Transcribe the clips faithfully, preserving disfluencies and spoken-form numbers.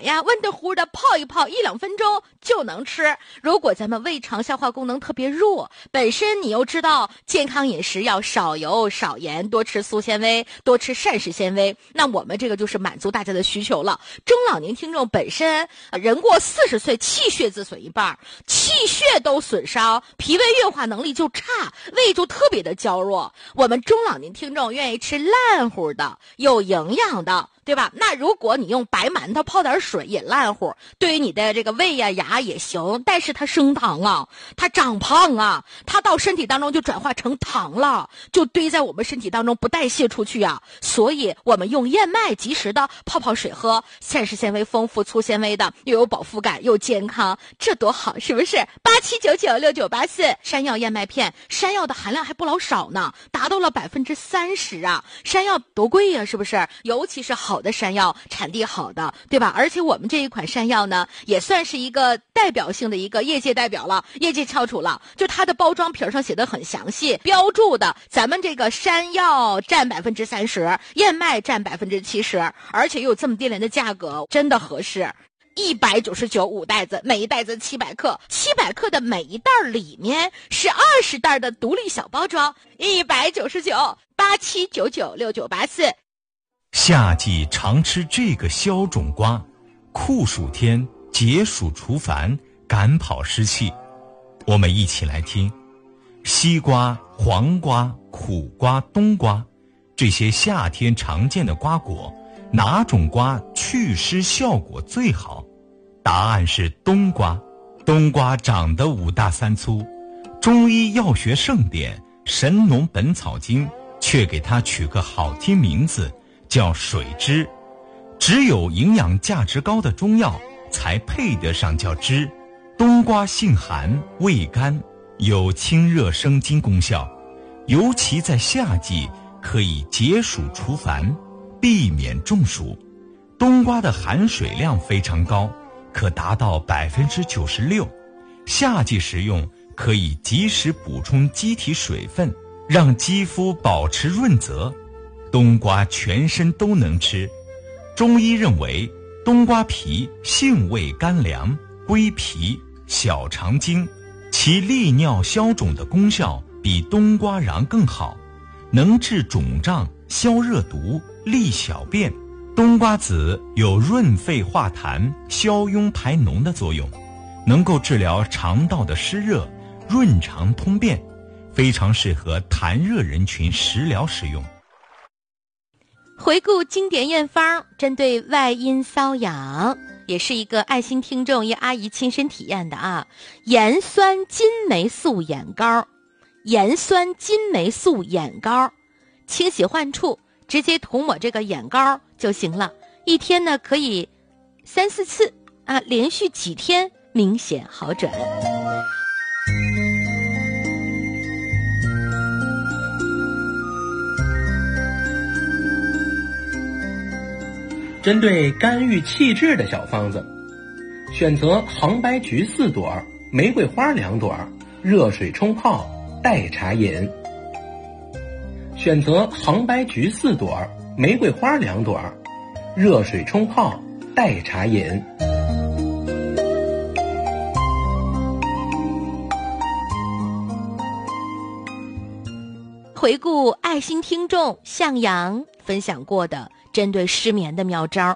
呀，温的乎的泡一泡，一两分钟就能吃。如果咱们胃肠消化功能特别弱，本身你又知道健康饮食要少油少盐，多吃素纤维，多吃膳食纤维，那我们这个就是满足大家的需求了。中老年听众本身人过四十岁，气血自损一半，气血都损伤，脾胃运化能力就差，胃就特别的娇弱。我们中老年听众愿意吃烂乎的有营养的，对吧？那如果你用白馒头泡点水也烂乎，对于你的这个胃呀、牙也行，但是它升糖啊，它长胖啊，它到身体当中就转化成糖了，就堆在我们身体当中不代谢出去啊。所以我们用燕麦及时的泡泡水喝，膳食纤维丰富，粗纤维的，又有饱腹感又健康，这多好，是不是？八七九九六九八四，山药燕麦片，山药的含量还不老少呢，达到了百分之三十啊！山药多贵呀、啊，是不是？尤其是好的山药，产地好的，对吧？而且我们这一款山药呢，也算是一个代表性的一个业界代表了，业界翘楚了。就它的包装皮上写的很详细，标注的咱们这个山药占百分之三十，燕麦占百分之七十，而且又有这么低廉的价格，真的合适。一百九十九五袋子，每一袋子七百克，七百克的每一袋里面是二十袋的独立小包装，一百九十九，八七九九六九八四。 夏季常吃这个消肿瓜，酷暑天解暑除烦，赶跑湿气。我们一起来听：西瓜、黄瓜、苦瓜、冬瓜，这些夏天常见的瓜果，哪种瓜祛湿效果最好？答案是冬瓜。冬瓜长得五大三粗，中医药学盛典《神农本草经》却给它取个好听名字，叫水栀。只有营养价值高的中药才配得上叫栀。冬瓜性寒，味甘，有清热生津功效，尤其在夏季可以解暑除烦，避免中暑。冬瓜的含水量非常高，可达到百分之九十六。夏季食用可以及时补充机体水分，让肌肤保持润泽。冬瓜全身都能吃。中医认为，冬瓜皮性味甘凉，归脾、小肠经，其利尿消肿的功效比冬瓜瓤更好，能治肿胀、消热毒、利小便。冬瓜子有润肺化痰、消痈排脓的作用，能够治疗肠道的湿热，润肠通便，非常适合痰热人群食疗使用。 回顾经典验方，针对外阴瘙痒，也是一个爱心听众一阿姨亲身体验的啊。盐酸金霉素眼膏，盐酸金霉素眼膏，清洗患处，直接涂抹这个眼膏就行了。一天呢可以三四次啊，连续几天明显好转。 针对肝郁气滞的小方子，选择杭白菊四朵，玫瑰花两朵，热水冲泡，代茶饮。选择杭白菊四朵，玫瑰花两朵，热水冲泡，代茶饮。 回顾爱心听众向阳分享过的针对失眠的妙招。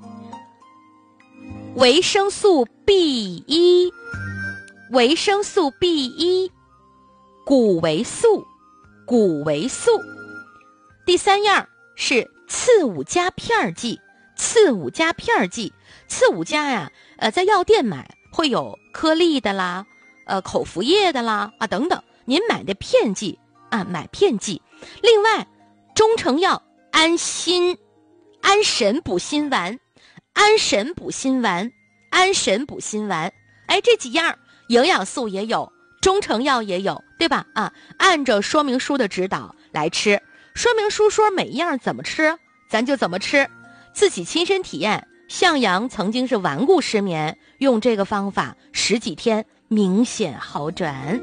维生素 B 一， 维生素 B 一， 谷维素，谷维素。第三样是刺五加片剂，刺五加片剂，刺五加呀，呃，在药店买会有颗粒的啦，呃，口服液的啦啊等等，您买的片剂啊，买片剂。另外，中成药安心、安神补心丸、安神补心丸、安神补心丸，哎，这几样营养素也有，中成药也有，对吧？啊，按照说明书的指导来吃。说明书说每一样怎么吃，咱就怎么吃。自己亲身体验，向阳曾经是顽固失眠，用这个方法十几天明显好转。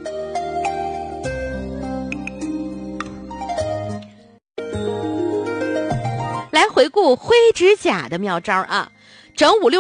来回顾灰指甲的妙招啊，整五六